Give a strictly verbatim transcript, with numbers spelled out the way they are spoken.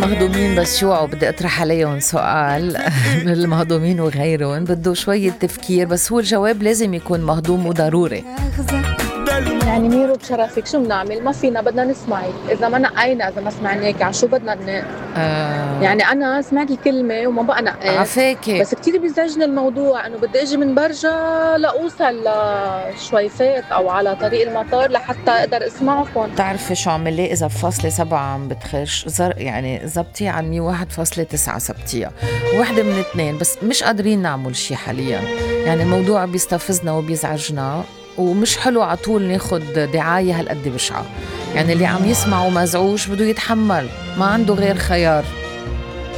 المهضومين بس يوعوا بدي أطرح عليهم سؤال من المهضومين وغيرهم بده شوية تفكير، بس هو الجواب لازم يكون مهضوم وضروري. يعني ميرو بشرفك شو بنعمل؟ ما فينا، بدنا نسمعك. إذا ما نقينا، إذا ما سمعناك عن شو بدنا ننق؟ آه يعني أنا سمعت الكلمة وما بقى نقيت، عفاكي. بس كتير بيزعجني الموضوع إنه بدي أجي من برجا لأوصل لشويفات أو على طريق المطار لحتى أقدر أسمعكم. بتعرفي شو عم لي إذا بفاصلة سبعة عم بتخش زر يعني زبطي عن مية واحد فاصلة تسعة سبتيها واحدة من اثنين، بس مش قادرين نعمل شي حاليا. يعني الموضوع بيستفزنا وبيزعجنا ومش حلو عطول ناخد دعاية هالقد بشعة. يعني اللي عم يسمعوا مزعوج بده يتحمل، ما عنده غير خيار.